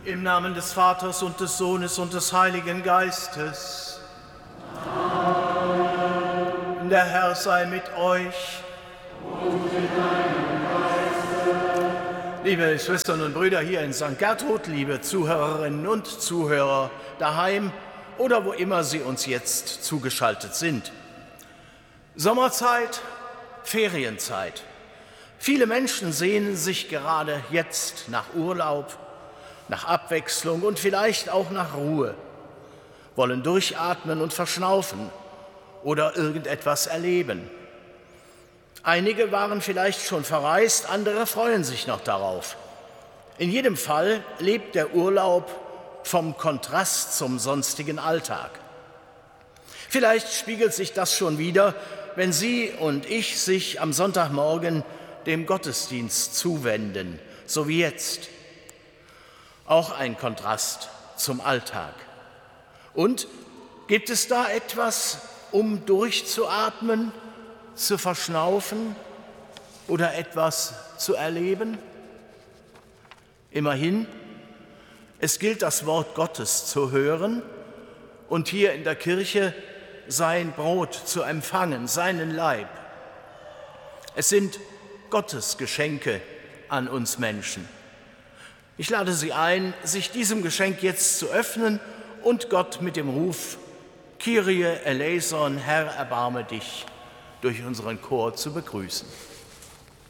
Im Namen des Vaters und des Sohnes und des Heiligen Geistes. Amen. Der Herr sei mit euch. Und mit deinem Geiste. Liebe Schwestern und Brüder hier in St. Gertrud, liebe Zuhörerinnen und Zuhörer daheim oder wo immer Sie uns jetzt zugeschaltet sind. Sommerzeit, Ferienzeit. Viele Menschen sehnen sich gerade jetzt nach Urlaub, nach Abwechslung und vielleicht auch nach Ruhe, wollen durchatmen und verschnaufen oder irgendetwas erleben. Einige waren vielleicht schon verreist, andere freuen sich noch darauf. In jedem Fall lebt der Urlaub vom Kontrast zum sonstigen Alltag. Vielleicht spiegelt sich das schon wieder, wenn Sie und ich sich am Sonntagmorgen dem Gottesdienst zuwenden, so wie jetzt. Auch ein Kontrast zum Alltag. Und gibt es da etwas, um durchzuatmen, zu verschnaufen oder etwas zu erleben? Immerhin, es gilt das Wort Gottes zu hören und hier in der Kirche sein Brot zu empfangen, seinen Leib. Es sind Gottes Geschenke an uns Menschen. Ich lade Sie ein, sich diesem Geschenk jetzt zu öffnen und Gott mit dem Ruf Kyrie eleison, Herr, erbarme dich, durch unseren Chor zu begrüßen.